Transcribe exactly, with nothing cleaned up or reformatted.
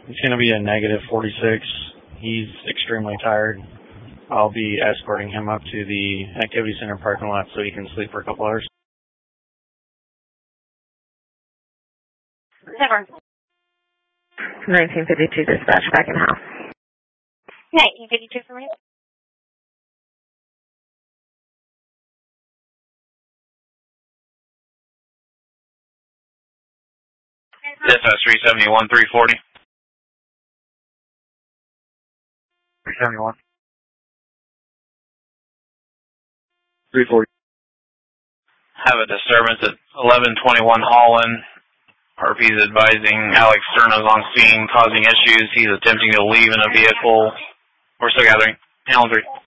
It's going to be a negative forty-six. He's extremely tired. I'll be escorting him up to the activity center parking lot so he can sleep for a couple hours. Never. nineteen fifty-two dispatch back in house. nineteen fifty-two for me. Dispatch three seventy-one, three forty. three seventy-one. three forty. Have a disturbance at eleven twenty-one Holland. R P is advising Alex Cerna's on scene, causing issues. He's attempting to leave in a vehicle. We're still gathering. Allen three.